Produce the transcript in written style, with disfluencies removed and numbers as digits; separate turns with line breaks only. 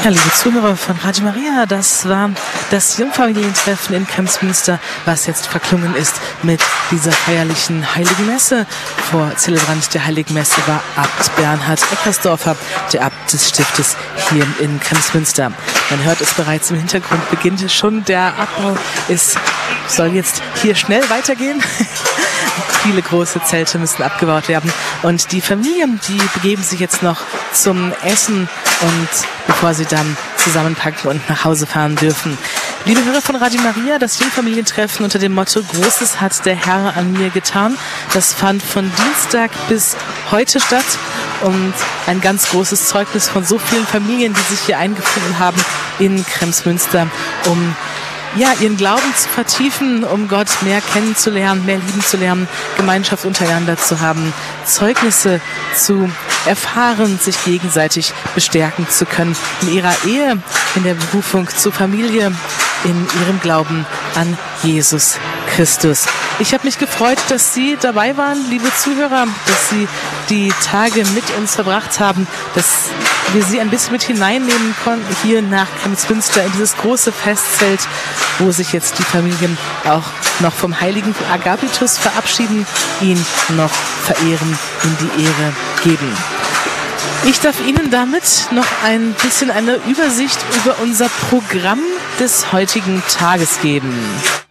Ja, liebe Zuhörer von Radio Maria, das war das Jungfamilientreffen in Kremsmünster, was jetzt verklungen ist mit dieser feierlichen Heiligen Messe. Vor Zelebrant der Heiligen Messe war Abt Bernhard Eckersdorfer, der Abt des Stiftes hier in Kremsmünster. Man hört es bereits im Hintergrund, beginnt schon der Abbau. Es soll jetzt hier schnell weitergehen. Viele große Zelte müssen abgebaut werden. Und die Familien, die begeben sich jetzt noch zum Essen, und bevor sie dann zusammenpacken und nach Hause fahren dürfen. Liebe Hörer von Radio Maria, das Jungfamilientreffen unter dem Motto Großes hat der Herr an mir getan. Das fand von Dienstag bis heute statt. Und ein ganz großes Zeugnis von so vielen Familien, die sich hier eingefunden haben in Kremsmünster, um ihren Glauben zu vertiefen, um Gott mehr kennenzulernen, mehr lieben zu lernen, Gemeinschaft untereinander zu haben, Zeugnisse zu erfahren, sich gegenseitig bestärken zu können in ihrer Ehe, in der Berufung zur Familie, in ihrem Glauben an Jesus Christus. Ich habe mich gefreut, dass Sie dabei waren, liebe Zuhörer, dass Sie die Tage mit uns verbracht haben, dass wir Sie ein bisschen mit hineinnehmen konnten hier nach Kremsmünster in dieses große Festzelt, wo sich jetzt die Familien auch noch vom heiligen Agapitus verabschieden, ihn noch verehren, ihm die Ehre geben. Ich darf Ihnen damit noch ein bisschen eine Übersicht über unser Programm des heutigen Tages geben.